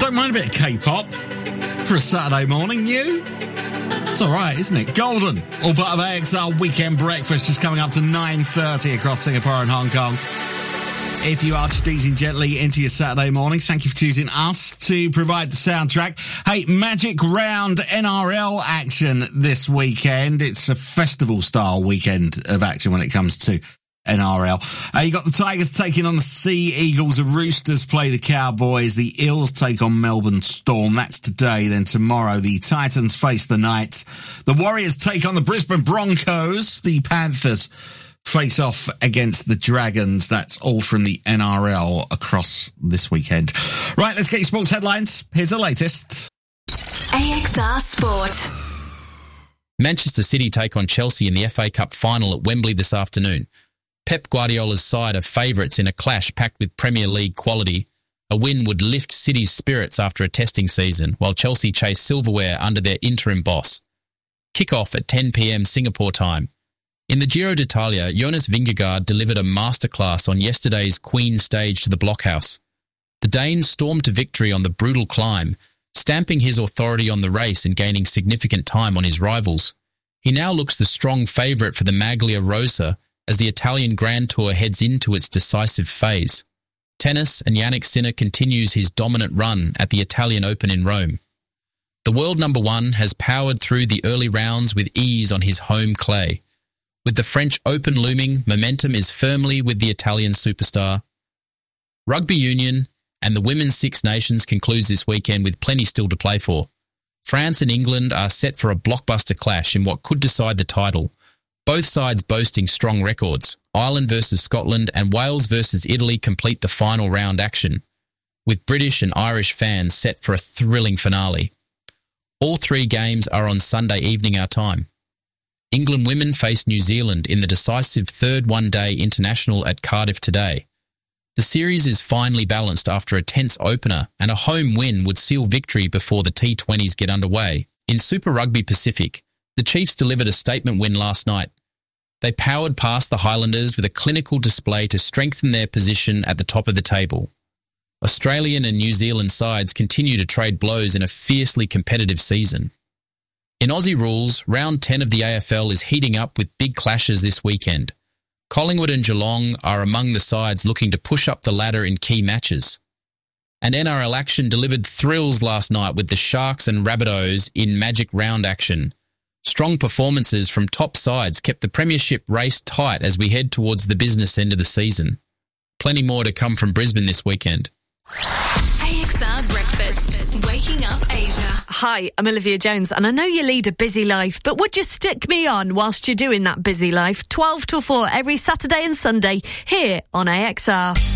Don't mind a bit of K-pop for a Saturday morning, you? It's all right, isn't it? Golden, all part of AXR Weekend Breakfast, just coming up to 9:30 across Singapore and Hong Kong. If you are just easing gently into your Saturday morning, thank you for choosing us to provide the soundtrack. Hey, Magic Round NRL action this weekend. It's a festival-style weekend of action when it comes to NRL. You got the Tigers taking on the Sea Eagles. The Roosters play the Cowboys. The Eels take on Melbourne Storm. That's today. Then tomorrow, the Titans face the Knights. The Warriors take on the Brisbane Broncos. The Panthers face off against the Dragons. That's all from the NRL across this weekend. Right, let's get your sports headlines. Here's the latest. AXR Sport. Manchester City take on Chelsea in the FA Cup final at Wembley this afternoon. Pep Guardiola's side are favourites in a clash packed with Premier League quality. A win would lift City's spirits after a testing season, while Chelsea chase silverware under their interim boss. Kick-off at 10 p.m. Singapore time. In the Giro d'Italia, Jonas Vingegaard delivered a masterclass on yesterday's Queen stage to the Blockhouse. The Dane stormed to victory on the brutal climb, stamping his authority on the race and gaining significant time on his rivals. He now looks the strong favourite for the Maglia Rosa as the Italian Grand Tour heads into its decisive phase. Tennis, and Jannik Sinner continues his dominant run at the Italian Open in Rome. The world number one has powered through the early rounds with ease on his home clay. With the French Open looming, momentum is firmly with the Italian superstar. Rugby Union and the Women's Six Nations concludes this weekend with plenty still to play for. France and England are set for a blockbuster clash in what could decide the title. Both sides boasting strong records. Ireland versus Scotland and Wales versus Italy complete the final round action, with British and Irish fans set for a thrilling finale. All three games are on Sunday evening our time. England women face New Zealand in the decisive third one-day international at Cardiff today. The series is finely balanced after a tense opener, and a home win would seal victory before the T20s get underway. In Super Rugby Pacific, the Chiefs delivered a statement win last night. They powered past the Highlanders with a clinical display to strengthen their position at the top of the table. Australian and New Zealand sides continue to trade blows in a fiercely competitive season. In Aussie rules, round 10 of the AFL is heating up with big clashes this weekend. Collingwood and Geelong are among the sides looking to push up the ladder in key matches. And NRL action delivered thrills last night with the Sharks and Rabbitohs in Magic Round action. Strong performances from top sides kept the premiership race tight as we head towards the business end of the season. Plenty more to come from Brisbane this weekend. AXR Breakfast, waking up Asia. Hi, I'm Olivia Jones, and I know you lead a busy life, but would you stick me on whilst you're doing that busy life? 12 till 4 every Saturday and Sunday here on AXR.